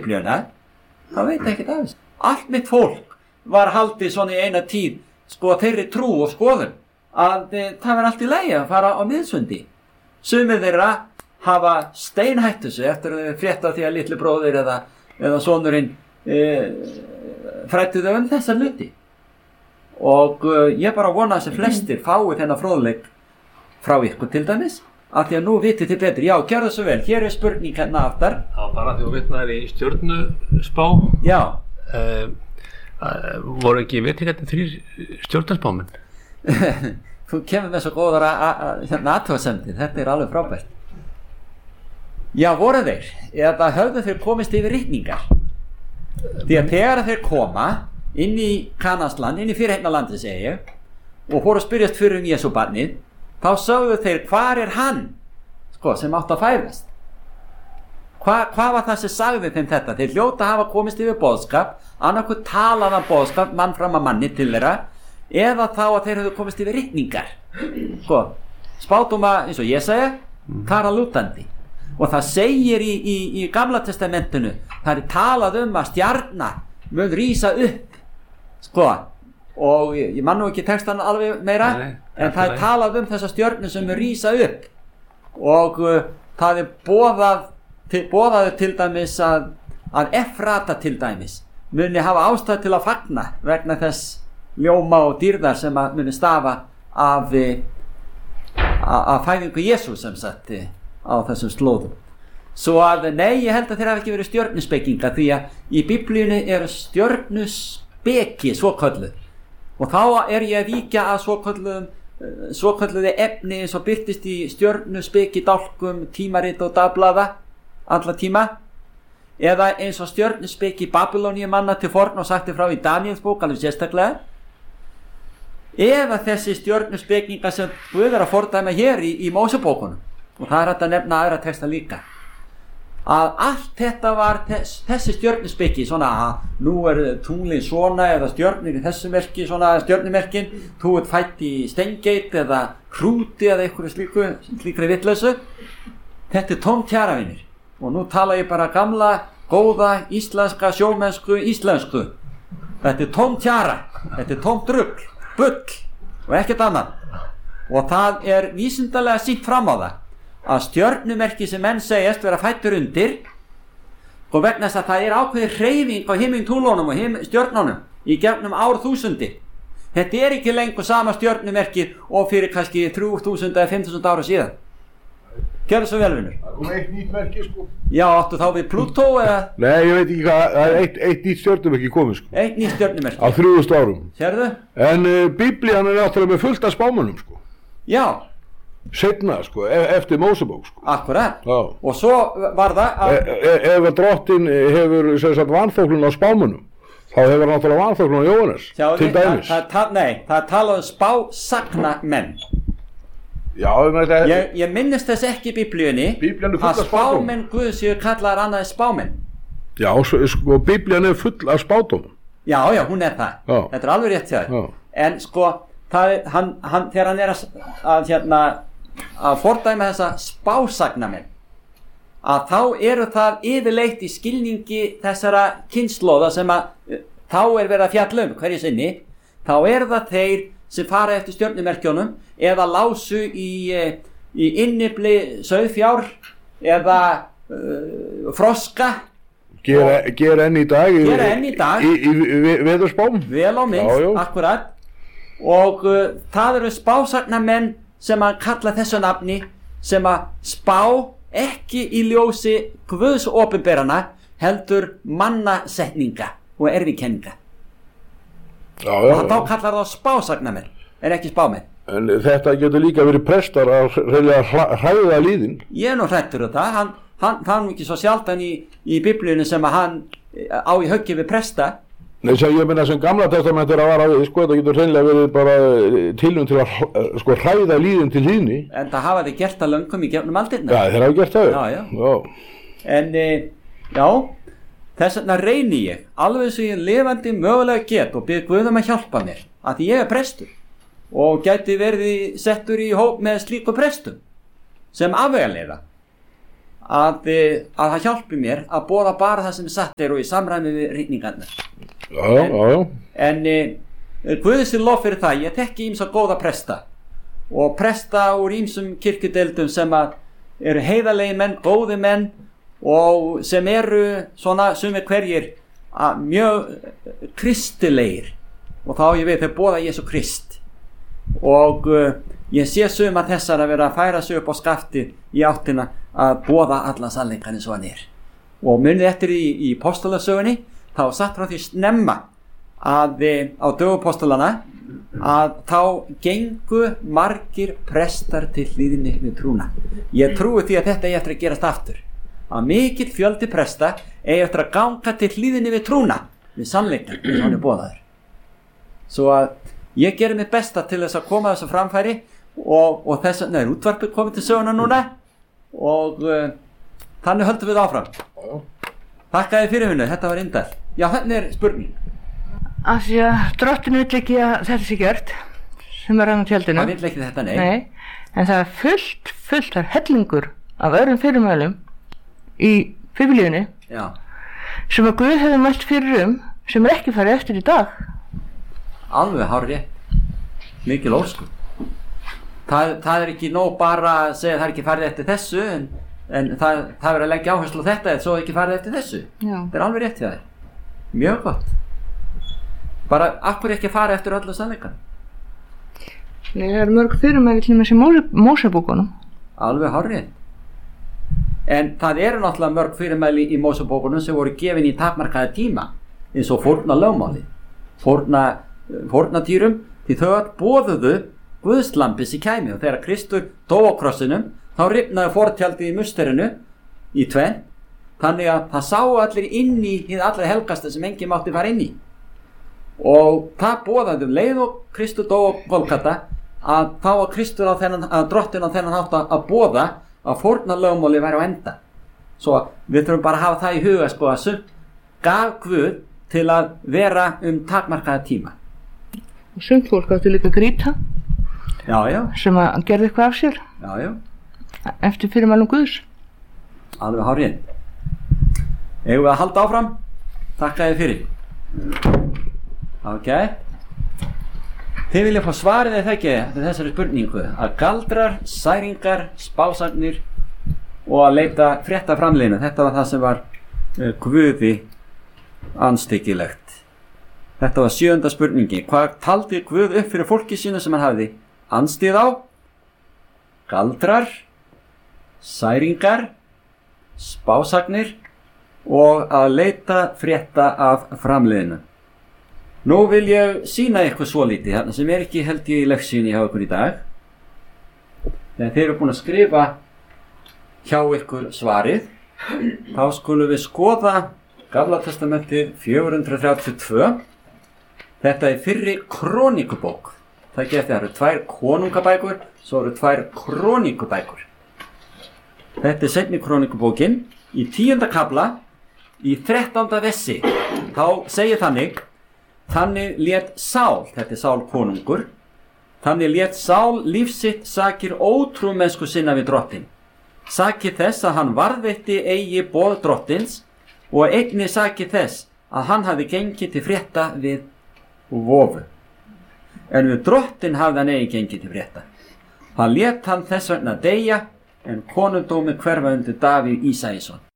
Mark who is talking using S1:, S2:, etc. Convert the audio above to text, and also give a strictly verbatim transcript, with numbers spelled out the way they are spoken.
S1: biblíuna, þá veit ekki það. Allt mitt fólk var haldið svona í eina tíð, sko þeirri trú og skoðun, að e, það var allt í lagi að fara á miðsundi. Sumir þeirra hafa steinhætt þessu eftir að þau frétta því að litli bróðir eða, eða sonurinn e, fræddu þau um þessa hluti. Og e, ég bara vona að þessi flestir fái þennan fróðleik frá ykkur til dæmis, af því að nú vitið þið betur. Já, gjörðu svo vel, hér er spurning hérna aftar.
S2: Já, bara því að vitnaðir í stjörnuspá.
S1: Já.
S2: Uh, uh, voru ekki viðtekandi þrír stjörnuspámenn?
S1: Þú kemur með svo góðar hérna athugasemdir, þetta er alveg frábært. Já, voru þeir, eða höfðu þeir komist yfir ritningar. Því að þegar þeir koma inn í Kanansland, inn í fyrirheimnalandi segi ég, og voru að spyrjast fyrir um Jesú barnið, þá sögðu þeir, hvar er hann, sko, sem átt að fæðast? Hva, hvað var það sem sagði þeim þetta? Þeir hljóta hafa komist yfir boðskap, annarkur talaðan boðskap, mann fram að manni til þeirra, eða þá að þeir hefðu komist yfir ritningar. Sko, spádóma, eins og Jesaja, þar að lútandi. Og það segir í, í, í Gamla testamentinu, það er talað um að stjarna mun rísa upp, sko, og ég, ég man nú ekki textan alveg meira, nei, en það er talað um þessa stjörnu sem er rísa upp og uh, það er boðað til, boðaðu til dæmis að, að Efrata til dæmis muni hafa ástæð til að fagna vegna þess ljóma og dýrðar sem að muni stafa af, af fæðingu Jesú sem sagt á þessum slóðum. Svo að nei, ég held að þeir hafa ekki verið stjörnuspekinga því að í Biblíunni eru stjörnuspeki svokölluð. Og þá er ég að víkja að svokölluðum, svokölluði efni eins og birtist í stjörnuspeki dálkum, tímarit og dagblaða alla tíma, eða eins og stjörnuspeki Babylóníumanna til forn og sagti frá í Daníelsbók alveg sérstaklega, eða þessi stjörnuspekinga sem Guð er að fordæma hér í, í Mósebókunum, og það er hægt að nefna aðra texta líka. Að allt þetta var þess, þessi stjörnuspeki svona að nú er tunglin svona eða stjörnir í þessu merki svona stjörnumerkin, þú ert fætt í Steingeit eða Hrúti eða einhverju slíku, slíkri vitlausu. Þetta er tómt tjaravinir og nú tala ég bara gamla, góða, íslenska, sjómennsku, íslensku. Þetta er tómt tjara, þetta er tómt rugl, bull og ekkert annað. Og það er vísindalega sýnt fram á það að stjörnumerki sem menn segjast vera fættur undir og vegna þess að það er ákveðið hreyfing á himintúlunum og stjörnunum í gegnum árþúsundi. Þetta er ekki lengur sama stjörnumerki og fyrir kannski þrjú þúsund eða fimm þúsund ára síðan. Gjörðu svo vel, vinur.
S3: Það kom eitt nýtt merki, sko.
S1: Já, áttu þá við Plútó eða?
S3: Nei, ég veit ekki hvað, það er eitt, eitt nýtt stjörnumerki komið, sko.
S1: Eitt nýtt stjörnumerki.
S3: Á þrjú þúsund árum.
S1: Sérðu?
S3: En uh, Biblían er náttúrulega með fullt af spámönnum, sko.
S1: Já.
S3: Seinna, sko, e eftir Mósebók, sko.
S1: Akkurat.
S3: Já.
S1: Og svo var það að...
S3: E e ef drottin hefur, sem sagt, vanþóknun á spámönnum, þá hefur náttúrulega vanþóknun á Jóhannes, til dæmis.
S1: Það, það, nei, það er talað um spásagnamenn.
S3: Já, þetta er...
S1: Ég, ég minnist þess ekki í Biblíunni að spámenn Guðs séu kallaðar annað spámenn.
S3: Já, sko, Biblían er full af spádómum.
S1: Já, já, hún er það.
S3: Já.
S1: Þetta er alveg rétt hjá þér.
S3: Já.
S1: En sko, það er, hann, hann, þegar hann er að, að, hérna, að fordæma þessa spásagnamenn, að þá eru það yfirleitt í skilningi þessara kynslóða sem að þá er verið að fjalla um hverju sinni, þá eru það þeir sem fara eftir stjörnumerkjónum eða lásu í, í innibli sauðfjár eða uh, froska.
S3: Gera, gera enn í dag í,
S1: gera enn í dag
S3: í, í, í veðurspám.
S1: Vel á minnst, já, já. Akkurat. Og uh, það eru spásagnamenn sem að kalla þessu nafni sem að spá ekki í ljósi Guðs opinberana heldur mannasetninga og erfikenninga.
S3: Já, já,
S1: og þá kallar það spásagnamenn en ekki spámenn.
S3: En þetta getur líka verið prestar að hræða líðin.
S1: Ég er nú hrættur á það, hann, hann, hann ekki svo sjaldan í, í Biblíunni sem að hann á í höggi við presta.
S3: Nei, sem ég minna sem Gamla testamentur að vara á því, sko, þetta getur hreinlega verið bara tilum til að, sko, hræða líðin til hlýðni.
S1: En það hafa þið gert það löngum í gegnum aldirna.
S3: Já, þeir hafa gert það.
S1: Já, já.
S3: Já.
S1: En, e, já, þess vegna reyni ég, alveg sem ég lifandi mögulega get og bið Guðum að hjálpa mér, að því ég er prestur og gæti verið settur í hóp með slíku prestum sem afvegaleiða að, að það hjálpi mér að boða bara það sem satt er og í samræmi við ritningarnar.
S3: Já, já, já, já.
S1: En e, Guði sé lof fyrir það, ég þekki ýmsa góða presta og presta úr ýmsum kirkjudeildum sem að eru heiðarlegir menn, góði menn og sem eru svona sumir hverjir að mjög kristilegir og þá ég veit þeir boða Jesú Krist og uh, ég sé suma þessar að vera að færa sig upp á skafti í áttina að boða alla sannleikann eins og hann er og munið eftir í, í postulasögunni þá satt frá því snemma að á dögum postulana að þá gengu margir prestar til hlýðinni við trúna. Ég trúi því að þetta eigi eftir að gerast aftur að mikill fjöldi presta eigi eftir að ganga til hlýðinni við trúna við sannleikann eins og hann er boðaður. Svo að ég gerir mitt besta til þess að koma þessu framfæri og, og þess að neður útvarpið komið til söguna núna og uh, þannig höldum við áfram. Þakka þér fyrir vinnu, þetta var indæl. Já, hérna er spurning.
S4: Af því að drottinn vill ekki að þetta sé gjört sem er hann á tjaldinu.
S1: Það vill ekki þetta, nei.
S4: Nei, en það er fullt, fullt af hellingur af öðrum fyrirmælum í Biblíunni
S1: Já.
S4: sem að Guð hefur mælt fyrir um sem er ekki farið eftir í dag.
S1: Alveg hárrétt. Mikil óskum. Það, það er ekki nóg bara að segja að það er ekki farið eftir þessu en, en það, það verður að leggja áherslu á þetta eða svo ekki farið eftir þessu. Já. Það er alveg rétt hjá þér. Mjög gott. Bara akkur ekki að fara eftir öllu sannleikann.
S4: Nei, það er mörg fyrirmæli til þessi Mósebókunum.
S1: Alveg hárrétt. En það eru náttúrulega mörg fyrirmæli í Mósebókunum sem voru gefin í takmarkaða tíma eins og fórna lögmáli, fórna, fórna dýrum því þau að boðuðu Guðslambi sem kæmi og þegar Kristur dó á krossinum þá rifnaði fortjaldið í musterinu í tvenn þannig að það sáu allir inn í hið allra helgasta sem enginn mátti fara inn í og það boðaði um leið og Kristur dó á Golgata að þá var Kristur á þennan að drottinn á þennan hátt að boða að fórnarlögmáli væri á enda svo við þurfum bara að hafa það í huga sko að sumt gaf Guð til að vera um takmarkaða tíma
S4: og sumt fólk áttu líka grýta
S1: já, já.
S4: sem að gerði eitthvað af sér
S1: já, já.
S4: eftir fyrirmælum Guðs.
S1: Alveg hárrétt. Eigum við að halda áfram? Þakka þér fyrir. Ok. Þið viljið fá svarið eða ekki við þessari spurningu að galdrar, særingar, spásagnir og að leita frétta framliðinu. Þetta var það sem var uh, Guði andstyggilegt. Þetta var sjöunda spurningi. Hvað taldi Guð upp fyrir fólki sínu sem hann hafði andstyggð á? Galdrar, særingar, spásagnir og að leita frétta af framliðinu. Nú vil ég sýna ykkur svo lítið þarna sem er ekki held ég í leksíunni hjá ykkur í dag. Þegar þeir eru búin að skrifa hjá ykkur svarið, þá skulum við skoða Gamla testamentið fjögur hundruð þrjátíu og tvö. Þetta er fyrri krónikubók. Það geti það eru tvær konungabækur, svo eru tvær krónikubækur. Þetta er seinni krónikubókin í tíunda kafla í þrettánda vessi. Þá segir þannig: Þannig lét Sál, þetta er Sál konungur, þannig lét Sál lífsitt sakir ótrúmennsku sinna við drottinn. Sakir þess að hann varðveitti eigi boð drottins og einnig sakir þess að hann hafi gengið til frétta við vofu. En við drottinn hafði hann eigi gengið til frétta. Hann lét hann þess vegna deyja en konungdómi hverfa undir Davíð Ísæsson.